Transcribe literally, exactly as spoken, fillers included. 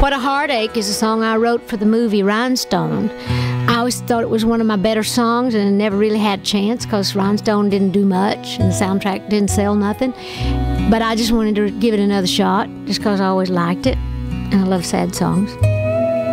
What a Heartache is a song I wrote for the movie Rhinestone. I always thought it was one of my better songs, and it never really had a chance because Rhinestone didn't do much and the soundtrack didn't sell nothing. But I just wanted to give it another shot just because I always liked it, and I love sad songs.